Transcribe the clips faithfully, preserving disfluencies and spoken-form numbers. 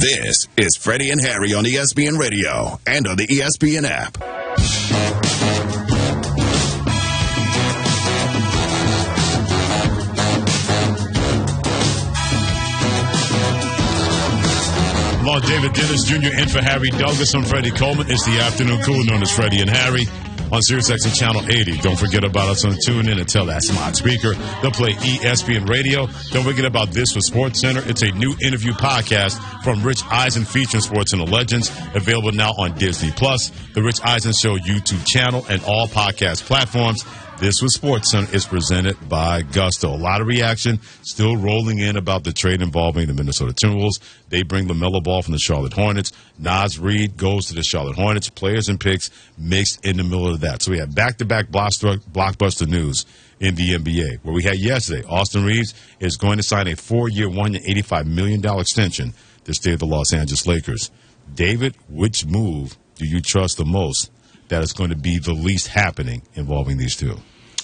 This is Freddie and Harry on E S P N Radio and on the E S P N app. Along David Dennis Junior in for Harry Douglas. I'm Freddie Coleman. It's the afternoon cool known as Freddie and Harry on SiriusXM Channel eighty. Don't forget about us on TuneIn and tell that smart speaker. They'll play E S P N Radio. Don't forget about This with Sports Center. It's a new interview podcast from Rich Eisen featuring Sports Center legends. Available now on Disney Plus, the Rich Eisen Show YouTube channel, and all podcast platforms. This with Sports Center is presented by Gusto. A lot of reaction still rolling in about the trade involving the Minnesota Timberwolves. They bring LaMelo Ball from the Charlotte Hornets. Naz Reid goes to the Charlotte Hornets. Players and picks mixed in the middle of that. So we have back-to-back blockbuster news in the N B A. Where we had yesterday, Austin Reeves is going to sign a four-year, one hundred eighty-five million dollars extension to stay with the Los Angeles Lakers. David, which move do you trust the most that is going to be the least happening involving these two?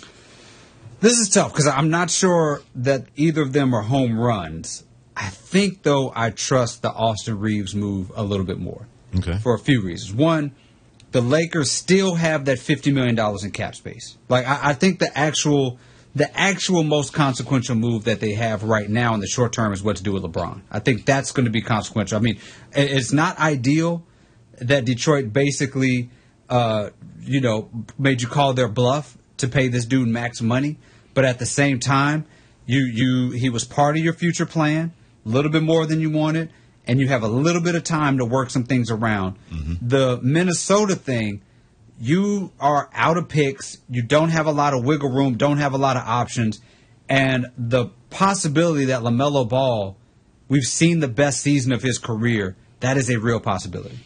This is tough because I'm not sure that either of them are home runs. I think, though, I trust the Austin Reeves move a little bit more. Okay. For a few reasons. One, the Lakers still have that fifty million dollars in cap space. Like, I, I think the actual the actual most consequential move that they have right now in the short term is what to do with LeBron. I think that's going to be consequential. I mean, it's not ideal that Detroit basically, uh, you know, made you call their bluff to pay this dude max money, but at the same time, you you he was part of your future plan, a little bit more than you wanted, and you have a little bit of time to work some things around. Mm-hmm. The Minnesota thing, you are out of picks, you don't have a lot of wiggle room, don't have a lot of options, and the possibility that LaMelo Ball, we've seen the best season of his career, that is a real possibility.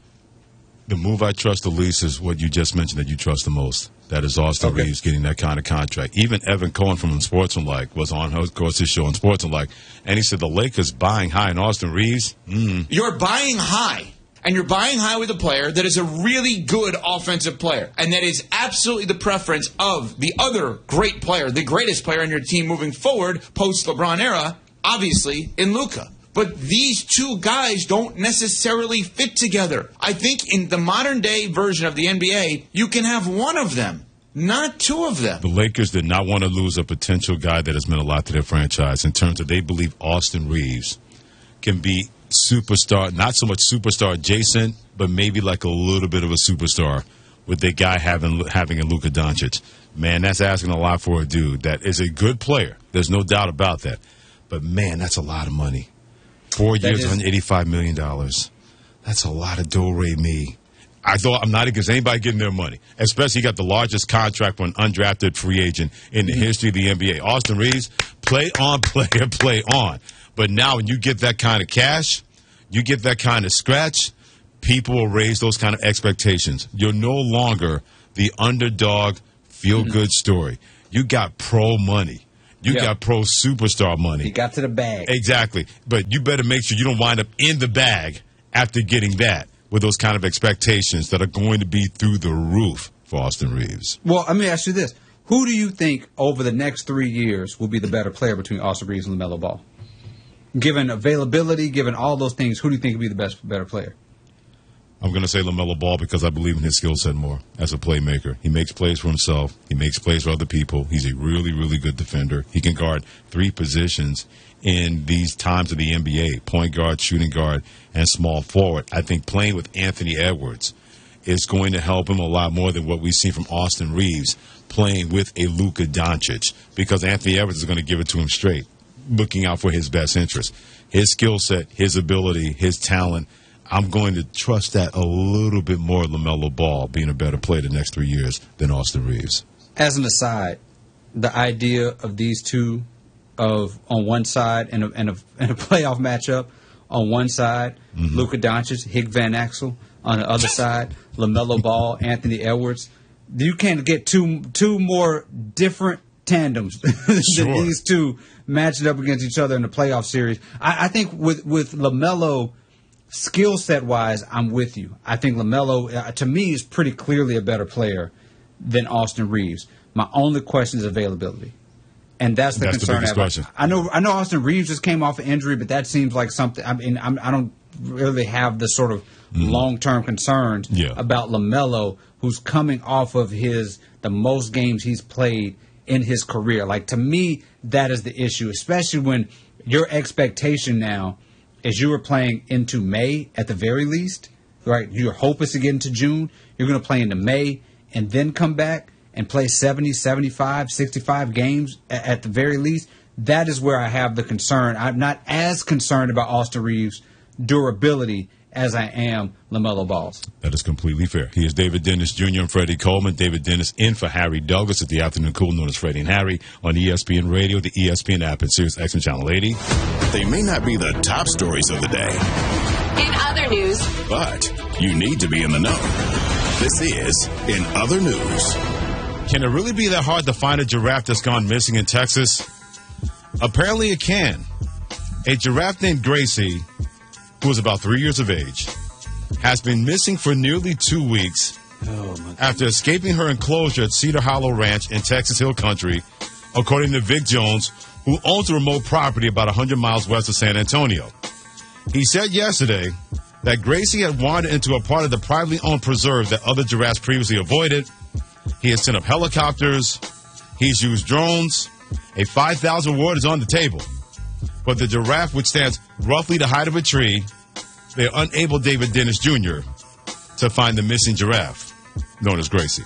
The move I trust the least is what you just mentioned that you trust the most. That is Austin okay. Reeves getting that kind of contract. Even Evan Cohen from Sportsmanlike was on of course his show on Sportsmanlike, and he said the Lakers buying high in Austin Reeves. Mm. You're buying high, and you're buying high with a player that is a really good offensive player, and that is absolutely the preference of the other great player, the greatest player on your team moving forward post LeBron era, obviously in Luka. But these two guys don't necessarily fit together. I think in the modern-day version of the N B A, you can have one of them, not two of them. The Lakers did not want to lose a potential guy that has meant a lot to their franchise in terms of they believe Austin Reeves can be superstar, not so much superstar adjacent, but maybe like a little bit of a superstar with the guy having, having a Luka Doncic. Man, that's asking a lot for a dude that is a good player. There's no doubt about that. But, man, that's a lot of money. Four years, one hundred eighty-five million dollars. That's a lot of do-re-mi. I thought I'm not against anybody getting their money, especially he got the largest contract for an undrafted free agent in the mm-hmm. history of the N B A. Austin Reeves, play on, player, play on. But now when you get that kind of cash, you get that kind of scratch, people will raise those kind of expectations. You're no longer the underdog, feel-good mm-hmm. story. You got pro money. You yep. got pro superstar money. You got to the bag. Exactly. But you better make sure you don't wind up in the bag after getting that with those kind of expectations that are going to be through the roof for Austin Reeves. Well, let me ask you this. Who do you think over the next three years will be the better player between Austin Reeves and LaMelo Ball? Given availability, given all those things, who do you think will be the best, better player? I'm going to say LaMelo Ball because I believe in his skill set more as a playmaker. He makes plays for himself. He makes plays for other people. He's a really, really good defender. He can guard three positions in these times of the N B A, point guard, shooting guard, and small forward. I think playing with Anthony Edwards is going to help him a lot more than what we've seen from Austin Reeves playing with a Luka Doncic because Anthony Edwards is going to give it to him straight, looking out for his best interest. His skill set, his ability, his talent, I'm going to trust that a little bit more, LaMelo Ball being a better player the next three years than Austin Reeves. As an aside, the idea of these two of on one side and a, and a, and a playoff matchup on one side, mm-hmm. Luka Doncic, Hick Van Exel, on the other side, LaMelo Ball, Anthony Edwards. You can't get two two more different tandems than sure. these two matching up against each other in the playoff series. I, I think with, with LaMelo, skill set wise, I'm with you. I think LaMelo, uh, to me, is pretty clearly a better player than Austin Reeves. My only question is availability, and that's the that's concern. The biggest question. I know, I know, Austin Reeves just came off an injury, but that seems like something. I mean, I'm, I don't really have the sort of mm. long-term concerns yeah. about LaMelo, who's coming off of his the most games he's played in his career. Like, to me, that is the issue, especially when your expectation now is you were playing into May at the very least, right? Your hope is to get into June. You're going to play into May and then come back and play seventy, seventy-five, sixty-five games at the very least. That is where I have the concern. I'm not as concerned about Austin Reeves' durability as I am LaMelo Ball's. That is completely fair. He is David Dennis Junior and Freddie Coleman. David Dennis in for Harry Douglas at the Afternoon Cool, known as Freddie and Harry, on E S P N Radio, the E S P N app, and Sirius X M Channel eighty. They may not be the top stories of the day. In other news. But you need to be in the know. This is In Other News. Can it really be that hard to find a giraffe that's gone missing in Texas? Apparently it can. A giraffe named Gracie, who is about three years of age, has been missing for nearly two weeks oh after escaping her enclosure at Cedar Hollow Ranch in Texas Hill Country, according to Vic Jones, who owns a remote property about one hundred miles west of San Antonio. He said yesterday that Gracie had wandered into a part of the privately owned preserve that other giraffes previously avoided. He has sent up helicopters. He's used drones. A five thousand reward is on the table. But the giraffe, which stands roughly the height of a tree, they're unable, David Dennis Junior, to find the missing giraffe, known as Gracie.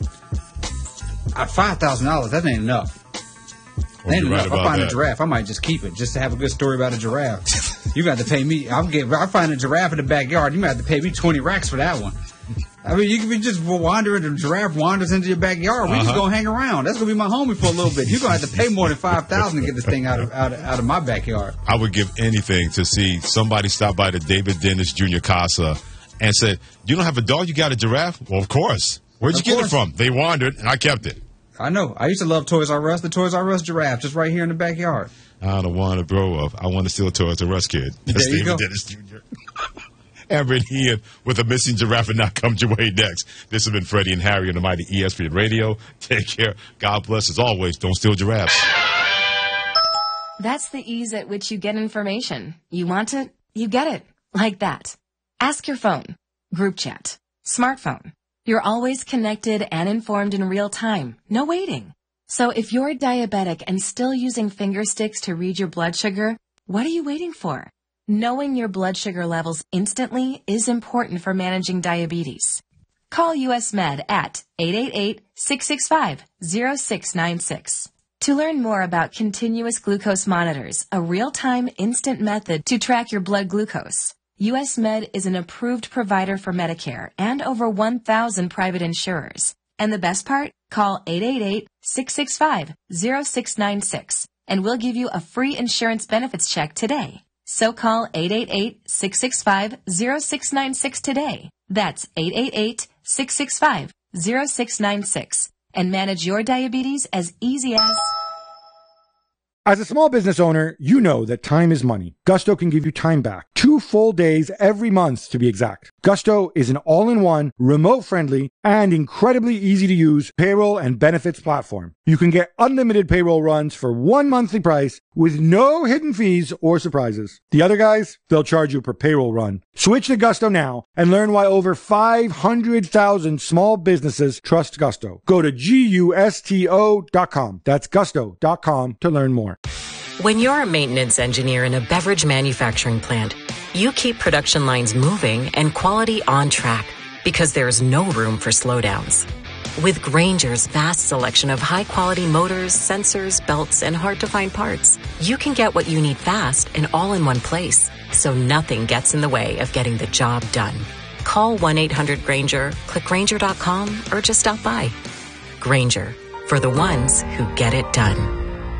At five thousand dollars, that ain't enough. Oh, that ain't right enough. I find that. a giraffe, I might just keep it, just to have a good story about a giraffe. You got to pay me. I'm get. I find a giraffe in the backyard. You might have to pay me twenty racks for that one. I mean, you can be just wandering. A giraffe wanders into your backyard. We uh-huh. just gonna hang around. That's gonna be my homie for a little bit. You're gonna have to pay more than five thousand to get this thing out of out of, out of my backyard. I would give anything to see somebody stop by the David Dennis Junior Casa and say, "You don't have a dog? You got a giraffe?" Well, of course. Where'd you of get course. it from? They wandered, and I kept it. I know. I used to love Toys R Us. The Toys R Us giraffe, just right here in the backyard. I don't want to grow up. I want to steal a Toys R Us kid. That's there you David go. Dennis Junior Amber and Ian with a missing giraffe, and now comes your way next. This has been Freddie and Harry on the mighty E S P N Radio. Take care. God bless. As always, don't steal giraffes. That's the ease at which you get information. You want it, you get it. Like that. Ask your phone. Group chat. Smartphone. You're always connected and informed in real time. No waiting. So if you're diabetic and still using finger sticks to read your blood sugar, what are you waiting for? Knowing your blood sugar levels instantly is important for managing diabetes. Call U S Med at eight eight eight, six six five, zero six nine six. To learn more about continuous glucose monitors, a real-time instant method to track your blood glucose, U S Med is an approved provider for Medicare and over one thousand private insurers. And the best part? Call eight eight eight, six six five, zero six nine six and we'll give you a free insurance benefits check today. So call eight eight eight, six six five, zero six nine six today. That's eight eight eight, six six five, zero six nine six and manage your diabetes as easy as... As a small business owner, you know that time is money. Gusto can give you time back. Two full days every month, to be exact. Gusto is an all-in-one, remote-friendly, and incredibly easy-to-use payroll and benefits platform. You can get unlimited payroll runs for one monthly price with no hidden fees or surprises. The other guys, they'll charge you per payroll run. Switch to Gusto now and learn why over five hundred thousand small businesses trust Gusto. Go to gusto dot com. That's gusto dot com to learn more. When you're a maintenance engineer in a beverage manufacturing plant, you keep production lines moving and quality on track because there's no room for slowdowns. With Grainger's vast selection of high-quality motors, sensors, belts, and hard-to-find parts, you can get what you need fast and all in one place, so nothing gets in the way of getting the job done. Call one eight hundred Grainger, click Grainger dot com, or just stop by. Grainger, for the ones who get it done.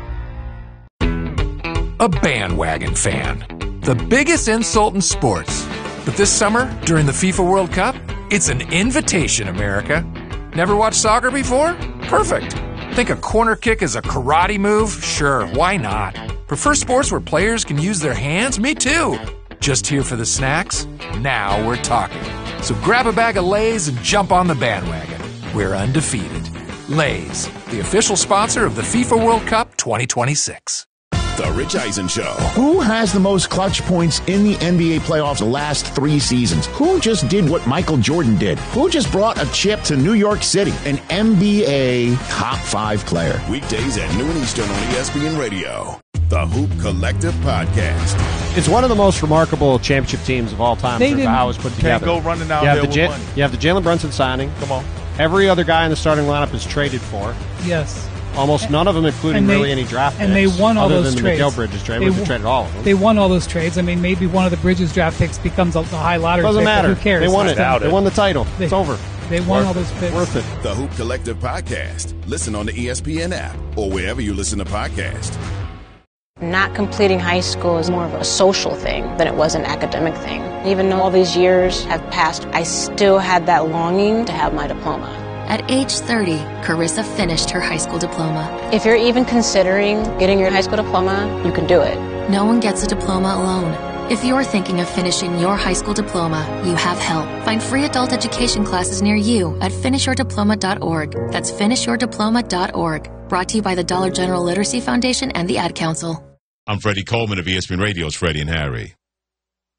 A bandwagon fan. The biggest insult in sports. But this summer, during the FIFA World Cup, it's an invitation, America. Never watched soccer before? Perfect. Think a corner kick is a karate move? Sure, why not? Prefer sports where players can use their hands? Me too. Just here for the snacks? Now we're talking. So grab a bag of Lay's and jump on the bandwagon. We're undefeated. Lay's, the official sponsor of the FIFA World Cup twenty twenty-six. The Rich Eisen Show. Who has the most clutch points in the N B A playoffs the last three seasons? Who just did what Michael Jordan did? Who just brought a chip to New York City? An N B A top five player. Weekdays at noon Eastern on E S P N Radio. The Hoop Collective Podcast. It's one of the most remarkable championship teams of all time. They for didn't- how it was put Can't together. go running down you have there the with Ja- money. You have the Jalen Brunson signing. Come on. Every other guy in the starting lineup is traded for. Yes. Almost none of them, including And they- really any draft and picks. they won all other those than trades. the McGill Bridges trade. They We've w- traded all of them. They won all those trades. I mean, maybe one of the Bridges draft picks becomes a, a high lottery Doesn't pick, but matter. Who cares? They won I it. doubt They won the title. They- it's over. They won Worth all those it. picks. Worth it. The Hoop Collective Podcast. Listen on the E S P N app or wherever you listen to podcasts. Not completing high school is more of a social thing than it was an academic thing. Even though all these years have passed, I still had that longing to have my diploma. At age thirty, Carissa finished her high school diploma. If you're even considering getting your high school diploma, you can do it. No one gets a diploma alone. If you're thinking of finishing your high school diploma, you have help. Find free adult education classes near you at finish your diploma dot org. That's finish your diploma dot org. Brought to you by the Dollar General Literacy Foundation and the Ad Council. I'm Freddie Coleman of E S P N Radio's Freddie and Harry.